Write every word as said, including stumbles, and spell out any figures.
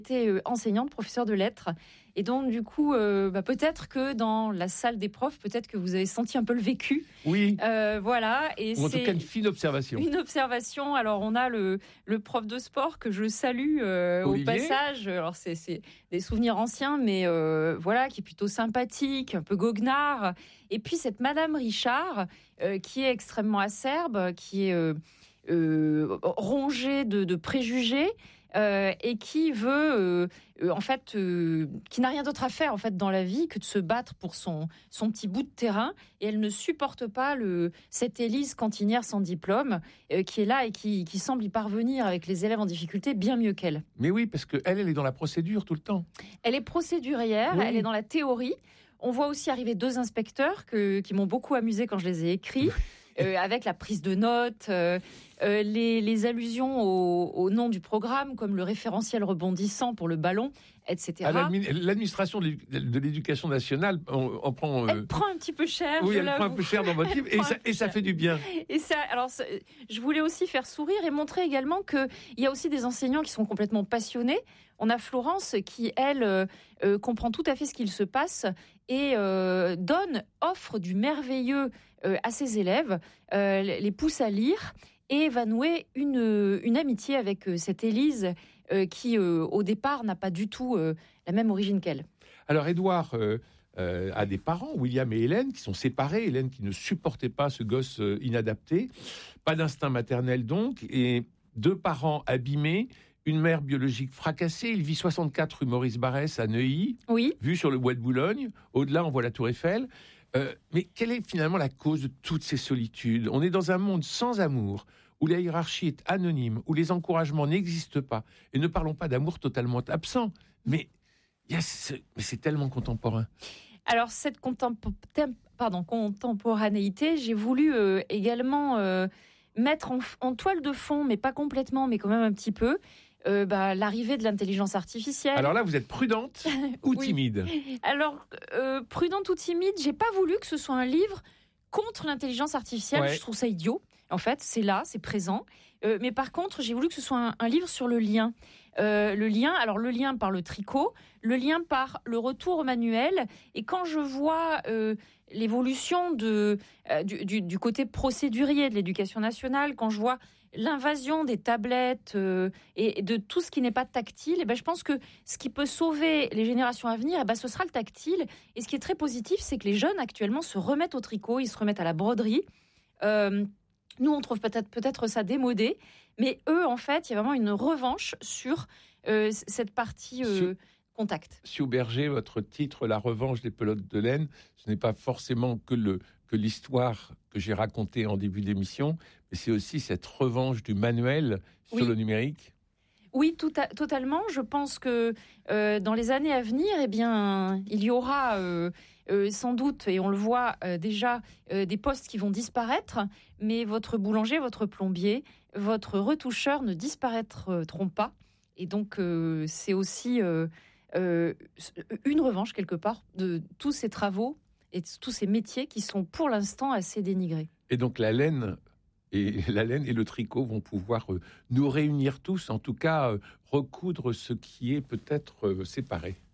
J'étais euh, enseignante, professeure de lettres, et donc du coup, euh, bah, peut-être que dans la salle des profs, peut-être que vous avez senti un peu le vécu. Oui. Euh, voilà. Et Ou en c'est tout cas une fine observation. Une observation. Alors on a le, le prof de sport que je salue euh, au passage. Alors c'est, c'est des souvenirs anciens, mais euh, voilà, qui est plutôt sympathique, un peu goguenard. Et puis cette Madame Richard, euh, qui est extrêmement acerbe, qui est euh, euh, rongée de, de préjugés. Euh, et qui veut, euh, euh, en fait, euh, qui n'a rien d'autre à faire en fait dans la vie que de se battre pour son son petit bout de terrain. Et elle ne supporte pas le cette Élise cantinière sans diplôme euh, qui est là et qui qui semble y parvenir avec les élèves en difficulté bien mieux qu'elle. Mais oui, parce que elle, elle est dans la procédure tout le temps. Elle est procédurière, oui. Elle est dans la théorie. On voit aussi arriver deux inspecteurs que, qui m'ont beaucoup amusé quand je les ai écrits. Euh, avec la prise de notes, euh, euh, les, les allusions au, au nom du programme, comme le référentiel rebondissant pour le ballon, et cetera. L'administration de l'éducation nationale, on, on prend... Euh... Elle prend un petit peu cher, oui, je elle l'avoue. prend un peu cher dans votre livre, et, ça, et ça fait du bien. Et ça, alors, ça, je voulais aussi faire sourire et montrer également qu'il y a aussi des enseignants qui sont complètement passionnés. On a Florence qui, elle, euh, euh, comprend tout à fait ce qu'il se passe et euh, donne, offre du merveilleux euh, à ses élèves, euh, les pousse à lire et va nouer une, une amitié avec euh, cette Élise euh, qui, euh, au départ, n'a pas du tout euh, la même origine qu'elle. Alors, Édouard euh, euh, a des parents, William et Hélène, qui sont séparés. Hélène qui ne supportait pas ce gosse euh, inadapté. Pas d'instinct maternel, donc, et deux parents abîmés. Une mère biologique fracassée. Il vit soixante-quatre rue Maurice Barrès à Neuilly, oui. Vue sur le bois de Boulogne. Au-delà, on voit la Tour Eiffel. Euh, mais quelle est finalement la cause de toutes ces solitudes ? On est dans un monde sans amour, où la hiérarchie est anonyme, où les encouragements n'existent pas. Et ne parlons pas d'amour totalement absent. Mais, y a ce... mais c'est tellement contemporain. Alors, cette contempo... Pardon, contemporanéité, j'ai voulu euh, également euh, mettre en, en toile de fond, mais pas complètement, mais quand même un petit peu, Euh, bah, l'arrivée de l'intelligence artificielle. Alors là, vous êtes prudente ou oui. timide ? Alors, euh, prudente ou timide, j'ai pas voulu que ce soit un livre contre l'intelligence artificielle. Ouais. Je trouve ça idiot. En fait, c'est là, c'est présent. Euh, mais par contre, j'ai voulu que ce soit un, un livre sur le lien. Euh, le lien, alors le lien par le tricot, le lien par le retour au manuel. Et quand je vois euh, l'évolution de, euh, du, du, du côté procédurier de l'éducation nationale, quand je vois l'invasion des tablettes euh, et de tout ce qui n'est pas tactile, et ben je pense que ce qui peut sauver les générations à venir, et ben ce sera le tactile. Et ce qui est très positif, c'est que les jeunes actuellement se remettent au tricot, ils se remettent à la broderie. Euh, nous, on trouve peut-être, peut-être ça démodé, mais eux, en fait, il y a vraiment une revanche sur euh, cette partie euh, contact. Sue Berger, votre titre, La revanche des pelotes de laine, ce n'est pas forcément que, le, que l'histoire que j'ai racontée en début d'émission, mais c'est aussi cette revanche du manuel sur oui. le numérique. Oui, tout à, totalement. Je pense que euh, dans les années à venir, eh bien, il y aura euh, euh, sans doute, et on le voit euh, déjà, euh, des postes qui vont disparaître, mais votre boulanger, votre plombier, votre retoucheur ne disparaîtront pas. Et donc, euh, c'est aussi euh, euh, une revanche, quelque part, de tous ces travaux et de tous ces métiers qui sont, pour l'instant, assez dénigrés. Et donc, la laine... Et la laine et le tricot vont pouvoir euh, nous réunir tous, en tout cas euh, recoudre ce qui est peut-être euh, séparé.